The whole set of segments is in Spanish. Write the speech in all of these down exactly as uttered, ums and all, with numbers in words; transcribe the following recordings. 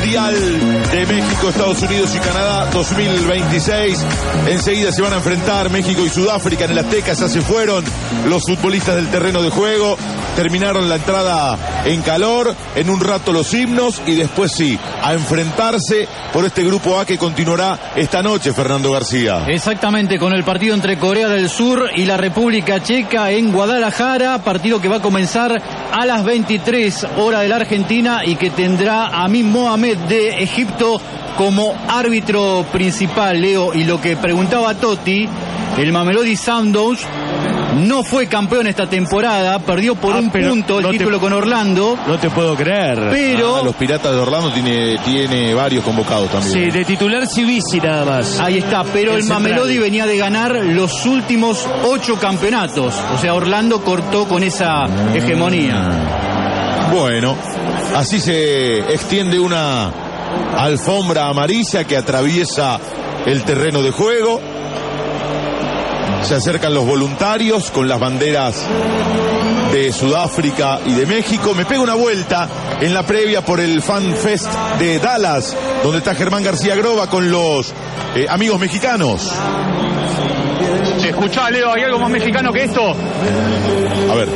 Mundial de México, Estados Unidos y Canadá dos mil veintiséis. Enseguida se van a enfrentar México y Sudáfrica en el Azteca. Ya se fueron los futbolistas del terreno de juego. Terminaron la entrada en calor, en un rato los himnos y después sí, a enfrentarse por este grupo A que continuará esta noche, Fernando García. Exactamente, con el partido entre Corea del Sur y la República Checa en Guadalajara, partido que va a comenzar a las veintitrés hora de la Argentina y que tendrá a Amin Mohamed de Egipto como árbitro principal, Leo. Y lo que preguntaba Totti, el Mamelodi Sundowns no fue campeón esta temporada, perdió por ah, un punto el no título te, con Orlando. No te puedo creer. Pero ah, los Piratas de Orlando tiene, tiene varios convocados también. Sí, de titular Civisi nada más. Ahí está, pero el, el Mamelodi venía de ganar los últimos ocho campeonatos. O sea, Orlando cortó con esa hegemonía. Bueno, así se extiende una alfombra amarilla que atraviesa el terreno de juego. Se acercan los voluntarios con las banderas de Sudáfrica y de México. Me pego una vuelta en la previa por el Fan Fest de Dallas, donde está Germán García Groba con los eh, amigos mexicanos. Escuchá, Leo, ¿hay algo más mexicano que esto? A ver.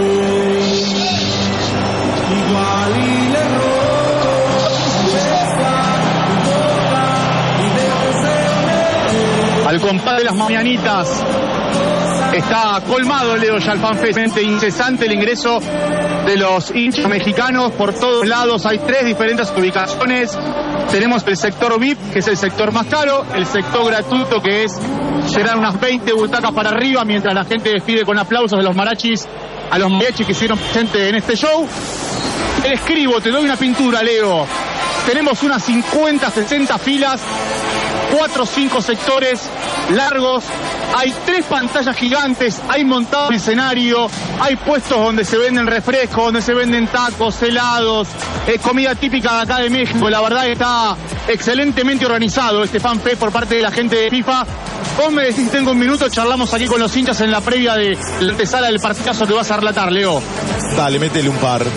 Al compás de las mañanitas está colmado, Leo, ya el FanFest, incesante el ingreso de los hinchas mexicanos por todos lados. Hay tres diferentes ubicaciones. Tenemos el sector V I P, que es el sector más caro, el sector gratuito, que es serán unas veinte butacas para arriba, mientras la gente despide con aplausos de los marachis a los mariachis que hicieron presente en este show. Te escribo, te doy una pintura, Leo. Tenemos unas cincuenta, sesenta filas, cuatro o cinco sectores largos, hay tres pantallas gigantes, hay montado un escenario, hay puestos donde se venden refrescos, donde se venden tacos, helados, eh, comida típica de acá de México. La verdad está excelentemente organizado este FanFest por parte de la gente de FIFA. Vos me decís, tengo un minuto, charlamos aquí con los hinchas en la previa de la antesala del partidazo que vas a relatar, Leo. Dale, métele un par.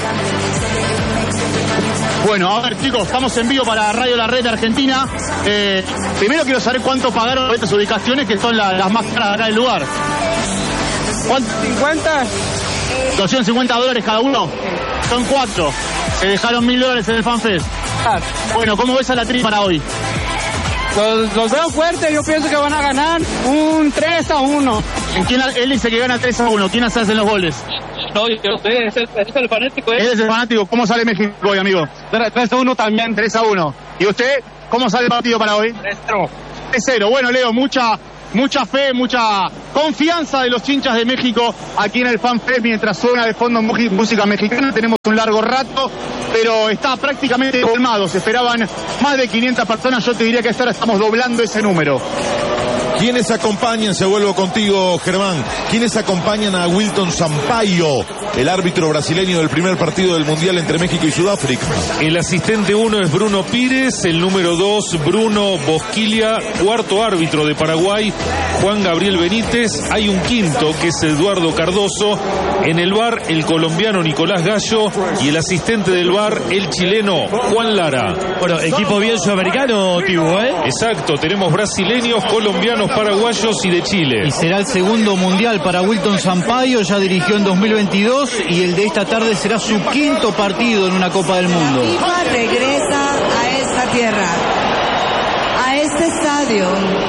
Bueno, a ver, chicos, estamos en vivo para Radio La Red de Argentina. Eh, primero quiero saber cuánto pagaron por estas ubicaciones, que son la, las más caras de acá del lugar. ¿Cuánto? ¿cincuenta? doscientos cincuenta dólares cada uno. Son cuatro. Se dejaron mil dólares en el FanFest. Ah. Bueno, ¿cómo ves a la tri para hoy? Los, los veo fuertes, yo pienso que van a ganar un tres a uno. ¿En quién, él dice que gana tres a uno. ¿Quién hace los goles? No, yo sé, es el, es el fanático. ¿eh? Él es el fanático. ¿Cómo sale México hoy, amigo? tres a uno también. tres a uno. ¿Y usted? ¿Cómo sale el partido para hoy? tres cero. tres cero. Bueno, Leo, mucha... Mucha fe, mucha confianza de los hinchas de México aquí en el FanFest mientras suena de fondo música mexicana. Tenemos un largo rato, pero está prácticamente colmado. Se esperaban más de quinientas personas. Yo te diría que ahora estamos doblando ese número. ¿Quiénes acompañan? Se vuelvo contigo, Germán. ¿Quiénes acompañan a Wilton Sampaio, el árbitro brasileño del primer partido del Mundial entre México y Sudáfrica? El asistente uno es Bruno Pires, el número dos, Bruno Bosquilia, cuarto árbitro de Paraguay, Juan Gabriel Benítez. Hay un quinto, que es Eduardo Cardoso. En el V A R, el colombiano Nicolás Gallo. Y el asistente del V A R, el chileno Juan Lara. Bueno, equipo bien sudamericano, Tibu, ¿eh? Exacto, tenemos brasileños, colombianos, paraguayos y de Chile. Y será el segundo mundial para Wilton Sampaio, ya dirigió en dos mil veintidós y el de esta tarde será su quinto partido en una Copa del Mundo. La FIFA regresa a esta tierra, a este estadio,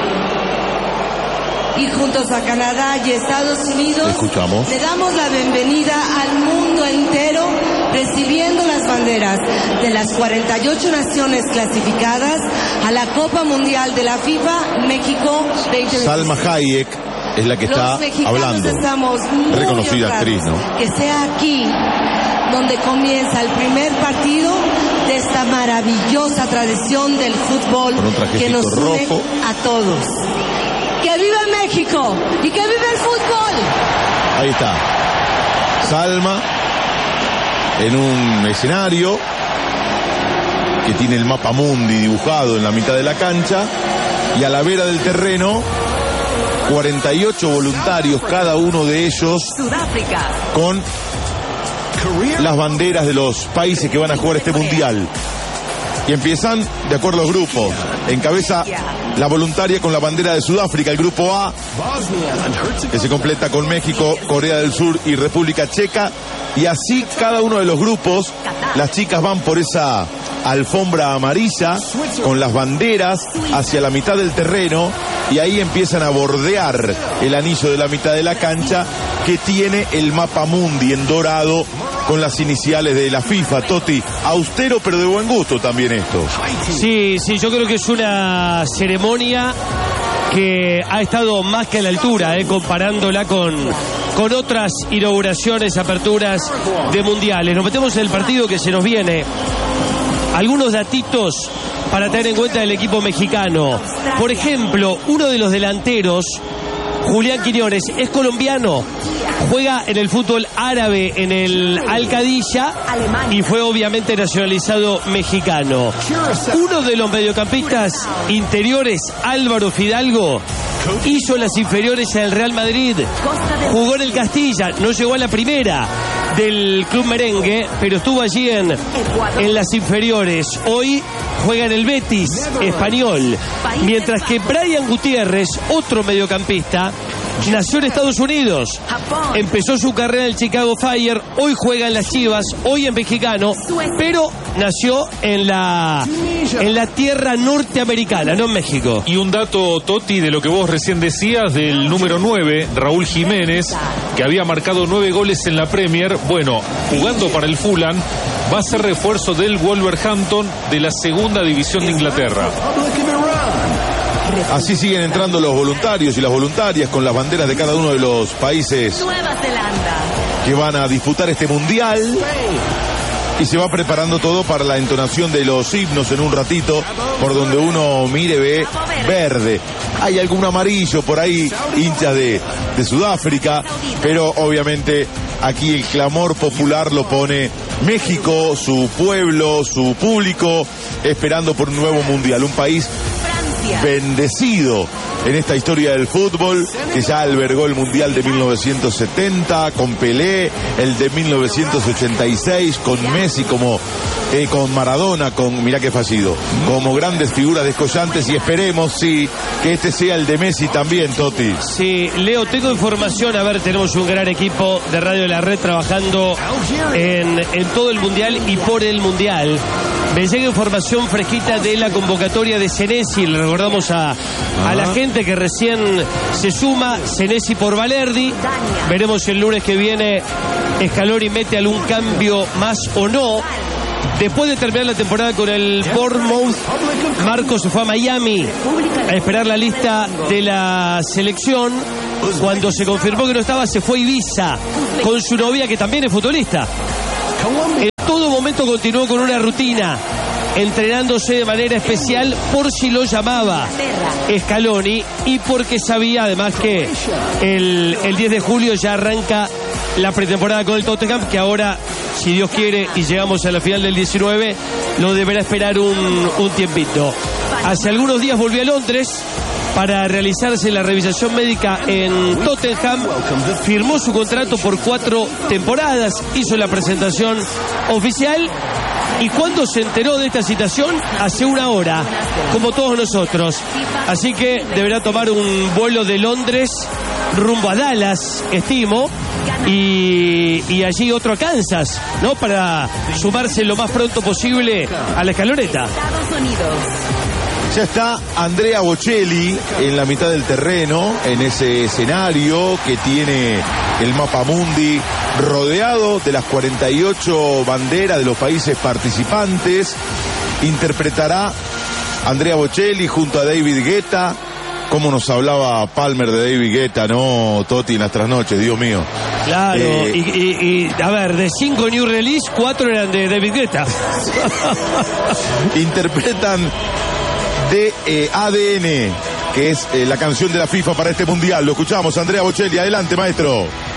y juntos a Canadá y Estados Unidos escuchamos, le damos la bienvenida al mundo entero, recibiendo las banderas de las cuarenta y ocho naciones clasificadas a la Copa Mundial de la FIFA México veinte veintiséis. Salma Hayek es la que está hablando. Estamos muy reconocida actriz, ¿no? Que sea aquí donde comienza el primer partido de esta maravillosa tradición del fútbol que nos une rojo a todos. ¡Que viva México! ¡Y que viva el fútbol! Ahí está. Salma en un escenario que tiene el mapa mundi dibujado en la mitad de la cancha, y a la vera del terreno cuarenta y ocho voluntarios, cada uno de ellos Sudáfrica, con las banderas de los países que van a jugar este mundial. Y empiezan de acuerdo a los grupos. Encabeza la voluntaria con la bandera de Sudáfrica, el grupo A, que se completa con México, Corea del Sur y República Checa. Y así cada uno de los grupos, las chicas van por esa alfombra amarilla con las banderas hacia la mitad del terreno y ahí empiezan a bordear el anillo de la mitad de la cancha que tiene el mapa mundi en dorado con las iniciales de la FIFA. Toti, austero pero de buen gusto también esto. Sí, sí, yo creo que es una ceremonia que ha estado más que a la altura, eh, comparándola con, con otras inauguraciones, aperturas de mundiales. Nos metemos en el partido que se nos viene. Algunos datitos para tener en cuenta del equipo mexicano. Por ejemplo, uno de los delanteros, Julián Quiñones, es colombiano, juega en el fútbol árabe en el Al-Qadisiyah y fue obviamente nacionalizado mexicano. Uno de los mediocampistas interiores, Álvaro Fidalgo, hizo las inferiores en el Real Madrid, jugó en el Castilla, no llegó a la primera del club merengue, pero estuvo allí en, en las inferiores. Hoy juega en el Betis español, mientras que Brian Gutiérrez, otro mediocampista, nació en Estados Unidos, empezó su carrera en el Chicago Fire, hoy juega en las Chivas, hoy en mexicano, pero nació en la en la tierra norteamericana, no en México. Y un dato, Toti, de lo que vos recién decías del número nueve, Raúl Jiménez, que había marcado nueve goles en la Premier. Bueno, jugando para el Fulham, va a ser refuerzo del Wolverhampton de la segunda división de Inglaterra. Así siguen entrando los voluntarios y las voluntarias con las banderas de cada uno de los países que van a disputar este mundial. Y se va preparando todo para la entonación de los himnos en un ratito. Por donde uno mire ve verde. Hay algún amarillo por ahí, hinchas de, de Sudáfrica. Pero obviamente aquí el clamor popular lo pone México, su pueblo, su público, esperando por un nuevo mundial. Un país bendecido en esta historia del fútbol, que ya albergó el Mundial de mil novecientos setenta con Pelé, el de mil novecientos ochenta y seis con Messi, como eh, con Maradona, con, mirá qué fallido, como grandes figuras descollantes, y esperemos, sí, que este sea el de Messi también, Toti. Sí, Leo, tengo información, a ver, tenemos un gran equipo de Radio de la Red trabajando en, en todo el Mundial y por el Mundial. Me llega información fresquita de la convocatoria de Senesi. Le recordamos a, a la gente que recién se suma, Senesi por Valerdi. Veremos si el lunes que viene Scaloni mete algún cambio más o no. Después de terminar la temporada con el Bournemouth, Marcos se fue a Miami a esperar la lista de la selección. Cuando se confirmó que no estaba, se fue a Ibiza con su novia, que también es futbolista. En todo momento continuó con una rutina, entrenándose de manera especial por si lo llamaba Scaloni y porque sabía además que el, el diez de julio ya arranca la pretemporada con el Tottenham, que ahora, si Dios quiere y llegamos a la final del diecinueve, lo deberá esperar un, un tiempito. Hace algunos días volvió a Londres para realizarse la revisación médica en Tottenham, firmó su contrato por cuatro temporadas, hizo la presentación oficial. Y cuando se enteró de esta situación, hace una hora, como todos nosotros. Así que deberá tomar un vuelo de Londres rumbo a Dallas, estimo, y, y allí otro a Kansas, ¿no? Para sumarse lo más pronto posible a la escaloneta. Ya está Andrea Bocelli en la mitad del terreno, en ese escenario que tiene el mapa mundi, rodeado de las cuarenta y ocho banderas de los países participantes. Interpretará Andrea Bocelli junto a David Guetta. Cómo nos hablaba Palmer de David Guetta, ¿no, Toti, en las trasnoches? Dios mío. Claro, eh, y, y, y a ver, de cinco new release, cuatro eran de David Guetta. Interpretan de eh, A D N, que es eh, la canción de la FIFA para este mundial. Lo escuchamos, Andrea Bocelli. Adelante, maestro.